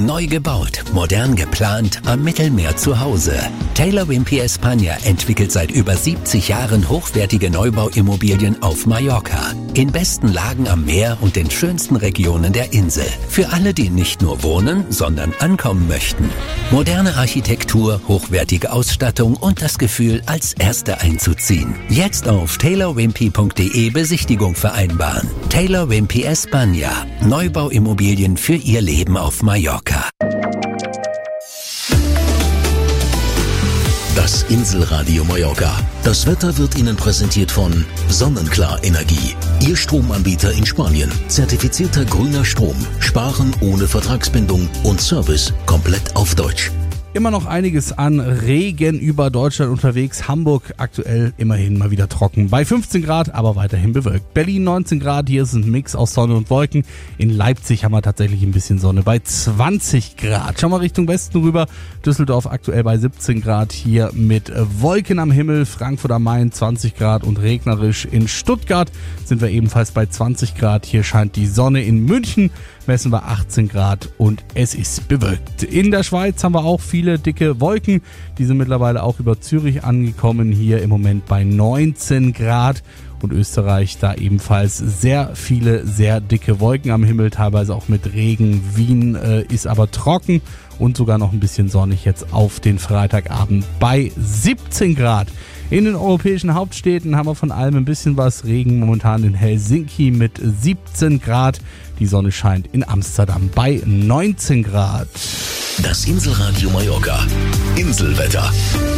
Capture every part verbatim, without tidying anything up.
Neu gebaut, modern geplant, am Mittelmeer zu Hause. Taylor Wimpey España entwickelt seit über siebzig Jahren hochwertige Neubauimmobilien auf Mallorca. In besten Lagen am Meer und den schönsten Regionen der Insel. Für alle, die nicht nur wohnen, sondern ankommen möchten. Moderne Architektur, hochwertige Ausstattung und das Gefühl, als Erste einzuziehen. Jetzt auf taylor wimpey punkt de Besichtigung vereinbaren. Taylor Wimpey España. Neubauimmobilien für Ihr Leben auf Mallorca. Das Inselradio Mallorca. Das Wetter wird Ihnen präsentiert von Sonnenklar Energie. Ihr Stromanbieter in Spanien. Zertifizierter grüner Strom. Sparen ohne Vertragsbindung und Service komplett auf Deutsch. Immer noch einiges an Regen über Deutschland unterwegs. Hamburg aktuell immerhin mal wieder trocken. Bei fünfzehn Grad, aber weiterhin bewölkt. Berlin neunzehn Grad, hier ist ein Mix aus Sonne und Wolken. In Leipzig haben wir tatsächlich ein bisschen Sonne bei zwanzig Grad. Schauen wir Richtung Westen rüber. Düsseldorf aktuell bei siebzehn Grad, hier mit Wolken am Himmel. Frankfurt am Main zwanzig Grad und regnerisch. In Stuttgart sind wir ebenfalls bei zwanzig Grad. Hier scheint die Sonne. In München messen wir achtzehn Grad und es ist bewölkt. In der Schweiz haben wir auch viele dicke Wolken. Die sind mittlerweile auch über Zürich angekommen. Hier im Moment bei neunzehn Grad. Und Österreich da ebenfalls sehr viele, sehr dicke Wolken am Himmel, teilweise auch mit Regen. Wien äh, ist aber trocken und sogar noch ein bisschen sonnig jetzt auf den Freitagabend bei siebzehn Grad. In den europäischen Hauptstädten haben wir von allem ein bisschen was. Regen momentan in Helsinki mit siebzehn Grad. Die Sonne scheint in Amsterdam bei neunzehn Grad. Das Inselradio Mallorca. Inselwetter.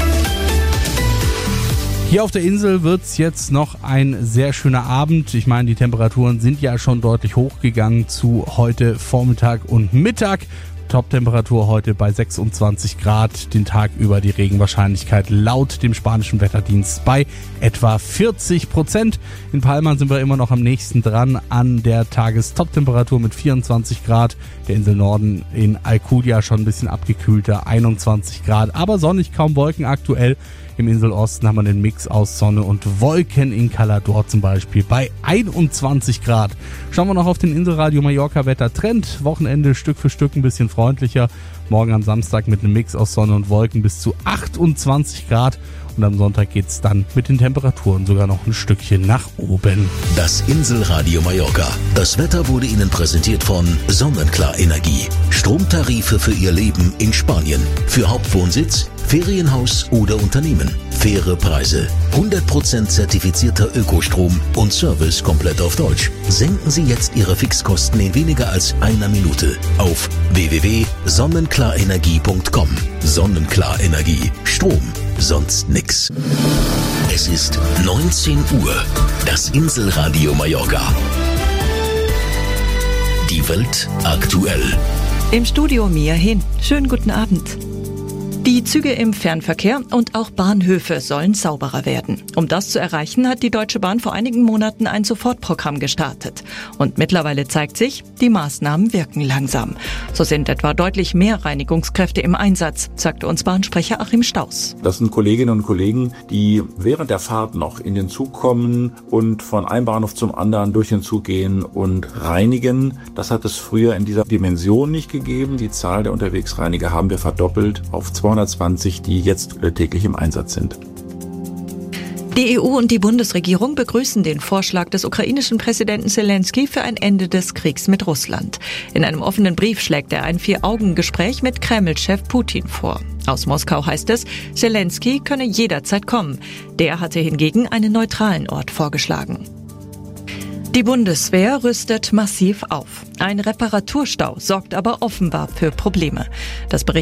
Hier auf der Insel wird's jetzt noch ein sehr schöner Abend. Ich meine, die Temperaturen sind ja schon deutlich hochgegangen zu heute Vormittag und Mittag. Top-Temperatur heute bei sechsundzwanzig Grad, den Tag über die Regenwahrscheinlichkeit laut dem spanischen Wetterdienst bei etwa vierzig Prozent. In Palma sind wir immer noch am nächsten dran an der Tagestop-Temperatur mit vierundzwanzig Grad. Der Insel Norden in Alcudia schon ein bisschen abgekühlter, einundzwanzig Grad, aber sonnig, kaum Wolken aktuell. Im Inselosten haben wir den Mix aus Sonne und Wolken, in Calador zum Beispiel bei einundzwanzig Grad. Schauen wir noch auf den Inselradio Mallorca Wettertrend. Wochenende Stück für Stück ein bisschen freundlicher. Morgen am Samstag mit einem Mix aus Sonne und Wolken bis zu achtundzwanzig Grad. Und am Sonntag geht's dann mit den Temperaturen sogar noch ein Stückchen nach oben. Das Inselradio Mallorca. Das Wetter wurde Ihnen präsentiert von Sonnenklar Energie. Stromtarife für Ihr Leben in Spanien. Für Hauptwohnsitz, Ferienhaus oder Unternehmen. Faire Preise. hundert Prozent zertifizierter Ökostrom und Service komplett auf Deutsch. Senken Sie jetzt Ihre Fixkosten in weniger als einer Minute auf w w w punkt sonnenklar-energie punkt com. Sonnenklar Energie. Strom. Sonst nix. Es ist neunzehn Uhr. Das Inselradio Mallorca. Die Welt aktuell. Im Studio Mia Hin. Schönen guten Abend. Die Züge im Fernverkehr und auch Bahnhöfe sollen sauberer werden. Um das zu erreichen, hat die Deutsche Bahn vor einigen Monaten ein Sofortprogramm gestartet. Und mittlerweile zeigt sich, die Maßnahmen wirken langsam. So sind etwa deutlich mehr Reinigungskräfte im Einsatz, sagte uns Bahnsprecher Achim Staus. Das sind Kolleginnen und Kollegen, die während der Fahrt noch in den Zug kommen und von einem Bahnhof zum anderen durch den Zug gehen und reinigen. Das hat es früher in dieser Dimension nicht gegeben. Die Zahl der Unterwegsreiniger haben wir verdoppelt auf zweihundertzwanzig, die jetzt täglich im Einsatz sind. Die E U und die Bundesregierung begrüßen den Vorschlag des ukrainischen Präsidenten Zelensky für ein Ende des Kriegs mit Russland. In einem offenen Brief schlägt er ein Vier-Augen-Gespräch mit Kreml-Chef Putin vor. Aus Moskau heißt es, Zelensky könne jederzeit kommen. Der hatte hingegen einen neutralen Ort vorgeschlagen. Die Bundeswehr rüstet massiv auf. Ein Reparaturstau sorgt aber offenbar für Probleme. Das berichtet